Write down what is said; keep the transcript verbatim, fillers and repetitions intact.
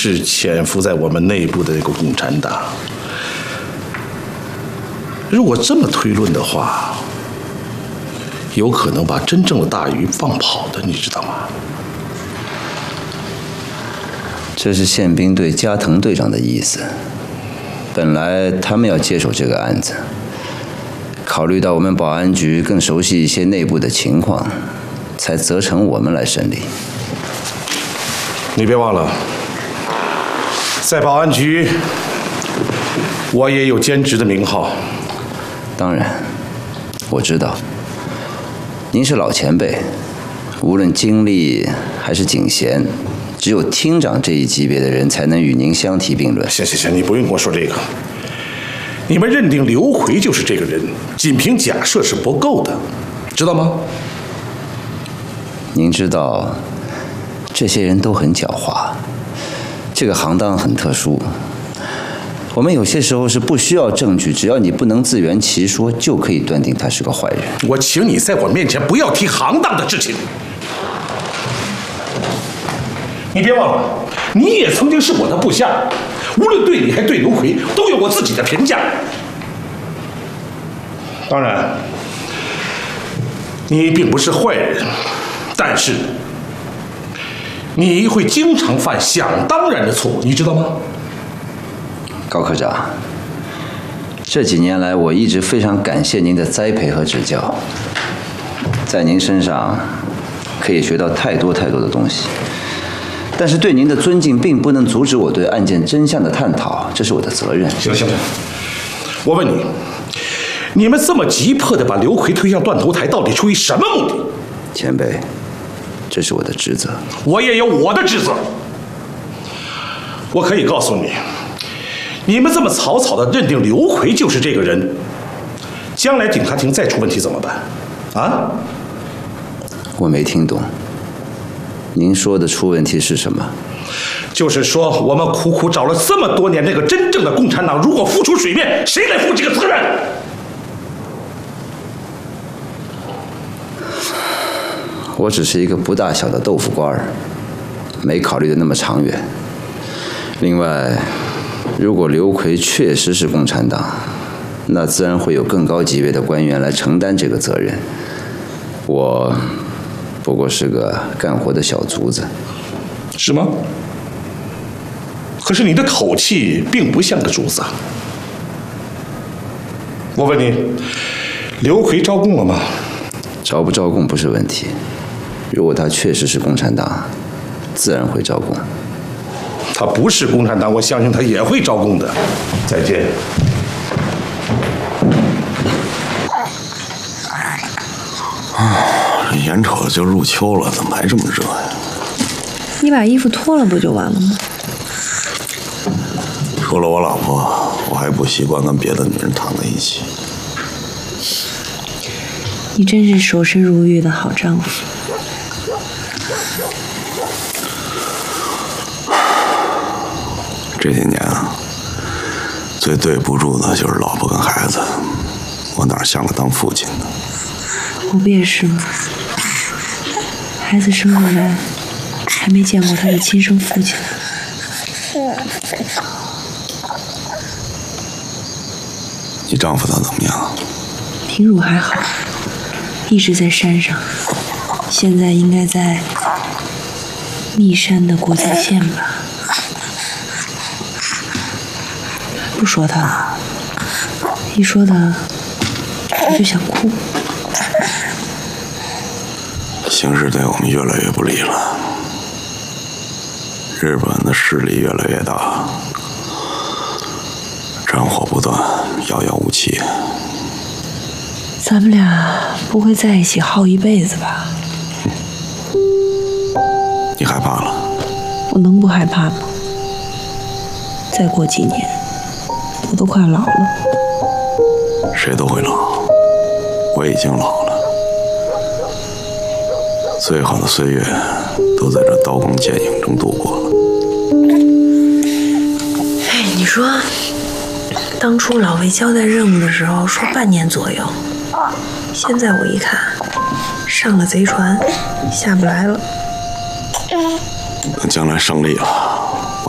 是潜伏在我们内部的这个共产党。如果这么推论的话，有可能把真正的大鱼放跑的，你知道吗？ 这是宪兵队加藤队长的意思。本来他们要接手这个案子，考虑到我们保安局更熟悉一些内部的情况，才责成我们来审理。 你别忘了，在保安局，我也有兼职的名号。 当然，我知道，您是老前辈，无论经历还是警衔，只有厅长这一级别的人才能与您相提并论。 行行行，你不用跟我说这个。你们认定刘奎就是这个人，仅凭假设是不够的，知道吗？ 您知道，这些人都很狡猾，这个行当很特殊。我们有些时候是不需要证据，只要你不能自圆其说，就可以断定他是个坏人。 我请你在我面前不要提行当的事情。你别忘了，你也曾经是我的部下，无论对你还对刘奎，都有我自己的评价。当然，你并不是坏人，但是你会经常犯想当然的错误，你知道吗？ 高科长，这几年来，我一直非常感谢您的栽培和指教，在您身上可以学到太多太多的东西。但是对您的尊敬并不能阻止我对案件真相的探讨，这是我的责任。 行了行了，我问你，你们这么急迫地把刘奎推向断头台，到底出于什么目的？ 前辈，这是我的职责。 我也有我的职责。我可以告诉你，你们这么草草地认定刘奎就是这个人，将来警察厅再出问题怎么办？啊？ 我没听懂。您说的出问题是什么？ 就是说，我们苦苦找了这么多年，那个真正的共产党如果浮出水面，谁来负这个责任？ 我只是一个不大小的豆腐官儿，没考虑的那么长远。另外，如果刘奎确实是共产党，那自然会有更高级别的官员来承担这个责任。我不过是个干活的小卒子。 是吗？可是你的口气并不像个卒子。我问你，刘奎招供了吗？ 招不招供不是问题，如果他确实是共产党，自然会招供。 他不是共产党，我相信他也会招供的。再见。 这眼瞅就入秋了，怎么还这么热呀？ 你把衣服脱了不就完了吗？ 除了我老婆，我还不习惯跟别的女人躺在一起。 你真是守身如玉的好丈夫。 这些年啊，最对不住的就是老婆跟孩子，我哪像个当父亲的？ 我不也是吗？孩子生下来还没见过他的亲生父亲。 你丈夫他怎么样？ 平汝还好，一直在山上，现在应该在密山的国境线吧。不说他了，一说他我就想哭。 形势对我们越来越不利了，日本的势力越来越大，战火不断，遥遥无期。 咱们俩不会在一起耗一辈子吧？ 你害怕了？ 我能不害怕吗？再过几年，我都快老了。 谁都会老，我已经老了。最好的岁月都在这刀光剑影中度过了。 哎，你说，当初老魏交代任务的时候说半年左右，现在我一看，上了贼船，下不来了。 等将来胜利了，